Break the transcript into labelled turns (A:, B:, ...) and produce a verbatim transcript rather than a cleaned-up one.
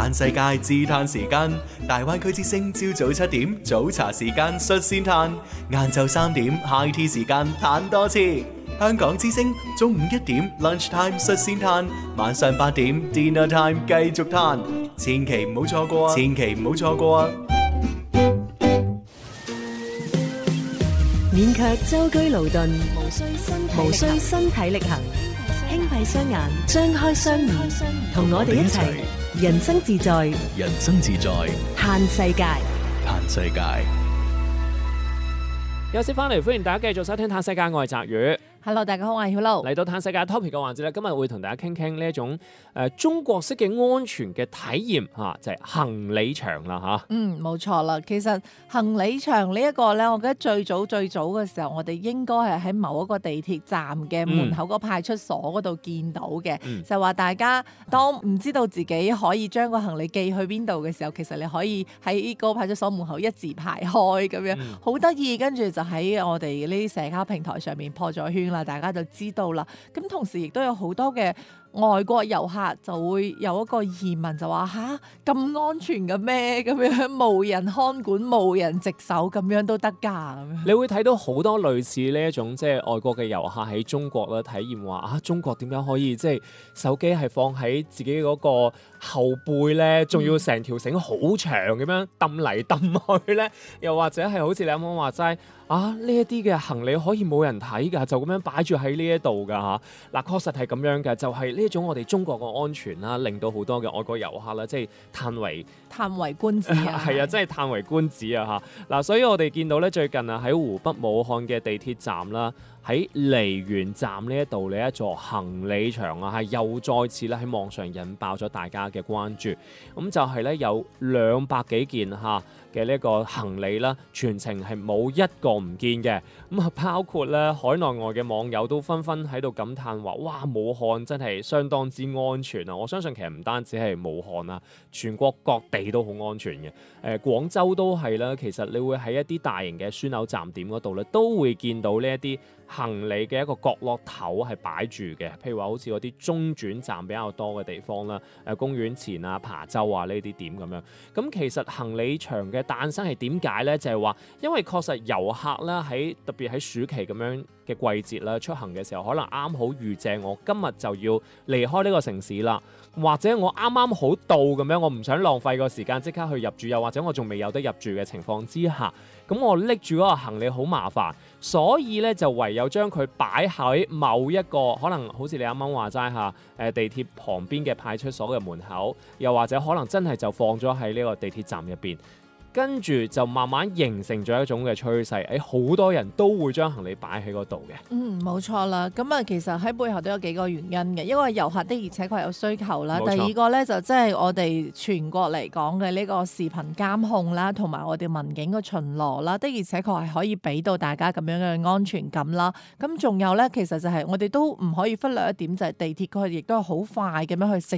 A: 嘆世界自嘆時間，大灣區之聲朝早七點早茶時間率先嘆，晏晝三點 high tea 時間嘆多次。香港之聲中午一點 lunch time 率先嘆，晚上八點 dinner time 繼續嘆，千祈唔好錯過啊！千祈唔好錯過啊！
B: 免卻舟車勞頓，無需身體無需身體力行，輕閉雙眼，張開雙耳，同我哋一齊人生自在，
A: 人生自在，
B: 嘆世界，
A: 嘆世界。
C: 休息翻嚟，歡迎大家繼續收聽《嘆世界》，我係澤宇。
D: Hello， 大家好，我係曉露。
C: 嚟到嘆世界 topic 嘅環節咧，今日會同大家傾傾呢一種誒、呃、中國式嘅安全嘅體驗嚇、啊，就係、是、行李牆啦嚇。
D: 嗯，冇錯啦。其實行李牆呢一個咧，我覺得最早最早嘅時候，我哋應該係喺某一個地鐵站嘅門口個派出所嗰度見到嘅，嗯、就話大家當唔知道自己可以將個行李寄去邊度嘅時候，其實你可以喺個派出所門口一字排開咁樣，好得意。跟住就喺我哋呢啲社交平台上面破咗圈啦，大家就知道啦。咁同時亦都有好多嘅外國遊客就會有一個疑問，就話吓，咁安全嘅咩？咁樣無人看管、無人值守咁樣都得㗎？咁樣
C: 你會睇到好多類似呢一種即係外國嘅遊客喺中國咧體驗話啊，中國點樣可以即係手機係放喺自己嗰個後背咧，仲要成條繩好長咁樣揼嚟揼去咧，又或者係好似你啱啱話齋啊，呢一啲嘅行李可以冇人睇㗎，就咁樣擺住喺呢一度㗎嚇。嗱，確實係咁樣嘅，就係、是、呢一種我哋中國嘅安全啦，令到好多嘅外國遊客啦，即係嘆為
D: 嘆為觀止啊！
C: 係啊，真係嘆為觀止啊嚇。嗱，所以我哋見到咧，最近啊喺湖北武漢嘅地鐵站啦，喺梨園站呢一度呢一座行李牆啊，係又再次咧喺網上引爆咗大家嘅關注。咁就係咧有兩百幾件嚇嘅呢一個行李啦，全程係冇一個唔見嘅。咁啊，包括咧海內外嘅網友都紛紛喺度感嘆話：哇，武漢真係相當之安全啊！我相信其實唔單止係武漢啊，全國各地都好安全嘅。誒、呃，廣州都係啦。其實你會喺一啲大型嘅樞紐站點嗰度咧，都會見到呢一啲行李嘅一個角落頭係擺住嘅。譬如話好似嗰啲中轉站比較多嘅地方啦，誒公園前啊、琶洲啊呢啲點咁樣。咁其實行李牆嘅誕生係點解咧？就係話因為確實遊客啦喺特別喺暑期咁樣嘅季節啦，出行嘅時候可能啱好遇正我今日就要離開呢個城市啦，或者我啱啱好到咁樣，我唔想浪費個時間即刻去入住，又或者我仲未有得入住嘅情況之下，咁我拎住嗰個行李好麻煩，所以咧就唯有將佢擺喺某一個可能好似你啱啱話齋下誒地鐵旁邊嘅派出所嘅門口，又或者可能真係就放咗喺呢個地鐵站入邊。跟住就慢慢形成咗一種嘅趨勢，誒好多人都會將行李擺喺嗰度嘅。
D: 嗯，冇錯啦。咁啊，其實喺背後都有幾個原因嘅，因為遊客的而且確有需求啦。第二個咧就即係我哋全國嚟講嘅呢個視頻監控啦，同埋我哋民警嘅巡邏啦，的而且確係可以俾到大家咁樣嘅安全感啦。咁仲有咧，其實就係我哋都唔可以忽略一點，就係地鐵佢亦都係好快咁樣去識